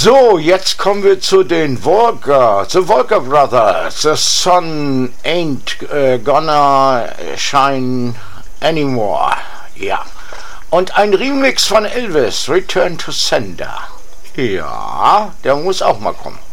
So, jetzt kommen wir zu den The Walker Brothers. The sun ain't gonna shine anymore. Ja. Und ein Remix von Elvis, Return to Sender. Ja, der muss auch mal kommen.